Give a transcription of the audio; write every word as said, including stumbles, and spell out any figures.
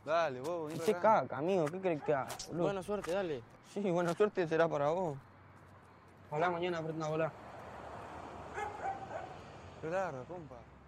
Dale, vos, vení Che para acá. caca, amigo, ¿qué crees que haga, boludo? Buena suerte, dale. Sí, buena suerte será para vos. Ojalá mañana aprenda a volar. Qué larga, compa.